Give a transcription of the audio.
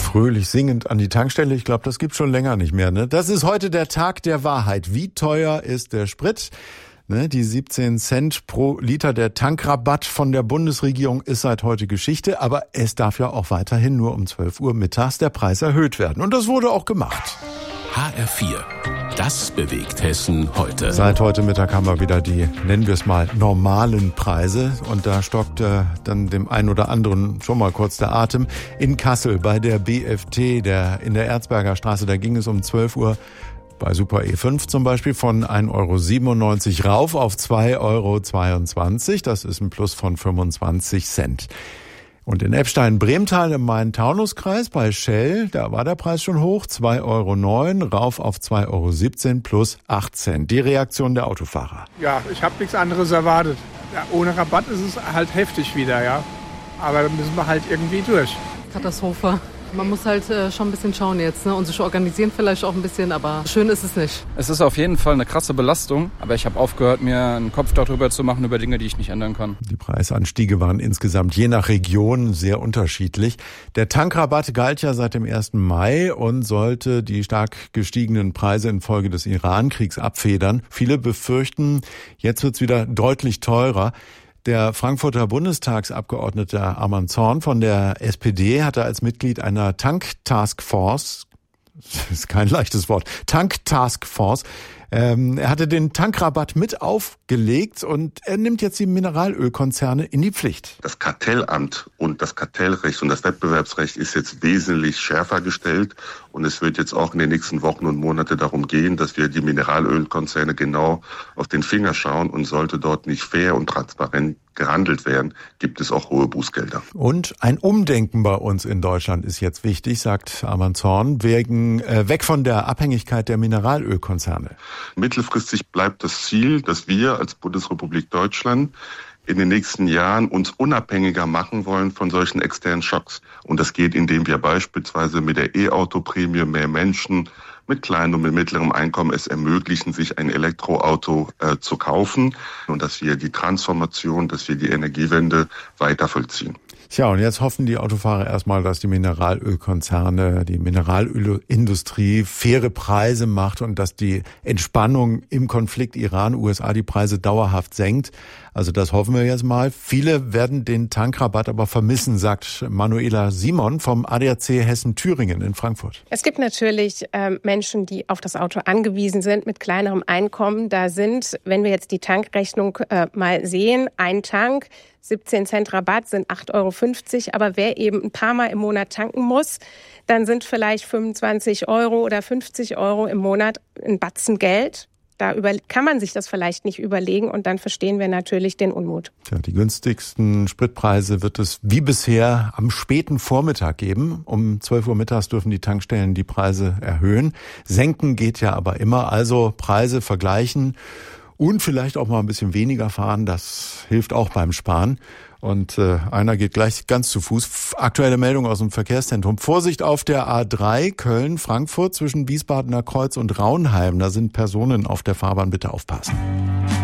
fröhlich singend an die Tankstelle. Ich glaube, das gibt's schon länger nicht mehr. Ne? Das ist heute der Tag der Wahrheit. Wie teuer ist der Sprit? Ne, die 17 Cent pro Liter der Tankrabatt von der Bundesregierung ist seit heute Geschichte. Aber es darf ja auch weiterhin nur um 12 Uhr mittags der Preis erhöht werden. Und das wurde auch gemacht. HR4. Das bewegt Hessen heute. Seit heute Mittag haben wir wieder die, nennen wir es mal, normalen Preise. Und da stockt dann dem einen oder anderen schon mal kurz der Atem. In Kassel bei der BFT, in der Erzberger Straße, da ging es um 12 Uhr bei Super E5 zum Beispiel von 1,97 € rauf auf 2,22 €. Das ist ein Plus von 25 Cent. Und in Eppstein-Bremtal im Main-Taunus-Kreis bei Shell, da war der Preis schon hoch, 2,09 € rauf auf 2,17 € plus 8 Cent. Die Reaktion der Autofahrer. Ja, ich habe nichts anderes erwartet. Ja, ohne Rabatt ist es halt heftig wieder, ja. Aber da müssen wir halt irgendwie durch. Katastrophe. Man muss halt schon ein bisschen schauen jetzt, ne? Und sich organisieren vielleicht auch ein bisschen, aber schön ist es nicht. Es ist auf jeden Fall eine krasse Belastung, aber ich habe aufgehört, mir einen Kopf darüber zu machen, über Dinge, die ich nicht ändern kann. Die Preisanstiege waren insgesamt je nach Region sehr unterschiedlich. Der Tankrabatt galt ja seit dem 1. Mai und sollte die stark gestiegenen Preise infolge des Iran-Kriegs abfedern. Viele befürchten, jetzt wird's wieder deutlich teurer. Der Frankfurter Bundestagsabgeordnete Arman Zorn von der SPD hatte als Mitglied einer Tank-Taskforce, das ist kein leichtes Wort, Tank-Taskforce, er hatte den Tankrabatt mit aufgelegt und er nimmt jetzt die Mineralölkonzerne in die Pflicht. Das Kartellamt und das Kartellrecht und das Wettbewerbsrecht ist jetzt wesentlich schärfer gestellt und es wird jetzt auch in den nächsten Wochen und Monaten darum gehen, dass wir die Mineralölkonzerne genau auf den Finger schauen und sollte dort nicht fair und transparent gehandelt werden, gibt es auch hohe Bußgelder. Und ein Umdenken bei uns in Deutschland ist jetzt wichtig, sagt Arman Zorn, weg von der Abhängigkeit der Mineralölkonzerne. Mittelfristig bleibt das Ziel, dass wir als Bundesrepublik Deutschland in den nächsten Jahren uns unabhängiger machen wollen von solchen externen Schocks. Und das geht, indem wir beispielsweise mit der E-Auto-Prämie mehr Menschen mit kleinem und mit mittlerem Einkommen es ermöglichen, sich ein Elektroauto zu kaufen und dass wir die Transformation, dass wir die Energiewende weiter vollziehen. Tja, und jetzt hoffen die Autofahrer erstmal, dass die Mineralölkonzerne, die Mineralölindustrie faire Preise macht und dass die Entspannung im Konflikt Iran-USA die Preise dauerhaft senkt. Also das hoffen wir jetzt mal. Viele werden den Tankrabatt aber vermissen, sagt Manuela Simon vom ADAC Hessen-Thüringen in Frankfurt. Es gibt natürlich Menschen, die auf das Auto angewiesen sind mit kleinerem Einkommen. Da sind, wenn wir jetzt die Tankrechnung mal sehen, ein Tank, 17 Cent Rabatt sind 8,50 €. Aber wer eben ein paar Mal im Monat tanken muss, dann sind vielleicht 25 € oder 50 € im Monat ein Batzen Geld. Da kann man sich das vielleicht nicht überlegen und dann verstehen wir natürlich den Unmut. Tja, die günstigsten Spritpreise wird es wie bisher am späten Vormittag geben. Um 12 Uhr mittags dürfen die Tankstellen die Preise erhöhen. Senken geht ja aber immer, also Preise vergleichen und vielleicht auch mal ein bisschen weniger fahren, das hilft auch beim Sparen. Und einer geht gleich ganz zu Fuß. Aktuelle Meldung aus dem Verkehrszentrum. Vorsicht auf der A3 Köln-Frankfurt zwischen Wiesbadener Kreuz und Raunheim. Da sind Personen auf der Fahrbahn. Bitte aufpassen.